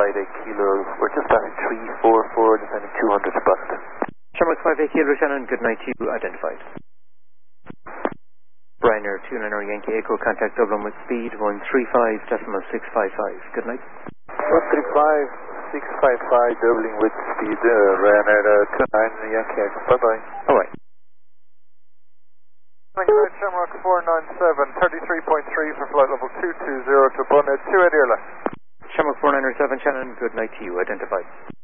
58 Kilo, we're just passing 344, descending 200 spotted. Shamrock 58 Kilo, Shannon, good night to you, identified. Ryanair 29 Yankee Echo, contact Dublin with speed 135.655. Good night. 135.655, Dublin with speed, Ryanair 29 Yankee Echo. Bye-bye. Alright. Shamrock 497, 33.3 for flight level 220 to Bunhead, 280 left. Shamrock 497, Shannon, good night to you, identified.